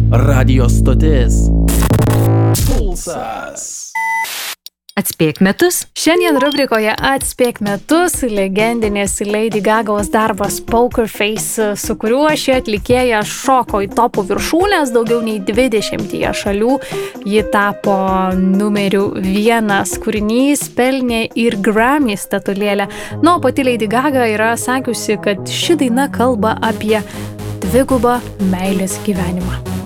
Radio stotis Pulsas. Atspėk metus. Šiandien rubrikoje Atspėk metus legendinės Lady Gagos darbas Poker Face, su kuriuo ši atlikėja šoko į topų viršūnės daugiau nei 20 šalių. Ji tapo numeriu 1 kūrinys, pelnė ir Grammy statulėlę. O pati Lady Gaga yra sakiusi, kad ši daina kalba apie dvigubą meilės gyvenimą.